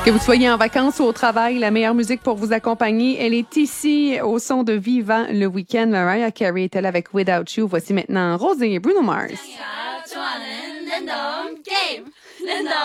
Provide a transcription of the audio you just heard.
Que vous soyez en vacances ou au travail, la meilleure musique pour vous accompagner, elle est ici au son de Vivant le week-end. Mariah Carey est-elle avec Without You. Voici maintenant Rosé et Bruno Mars.